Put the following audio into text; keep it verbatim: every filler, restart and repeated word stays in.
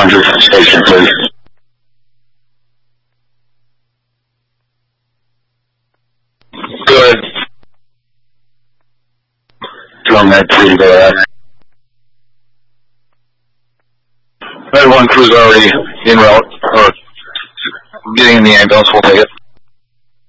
hundred station, please. Good. Drum head three, go ahead. Med one crew's already en route, or getting in the ambulance, we'll take it.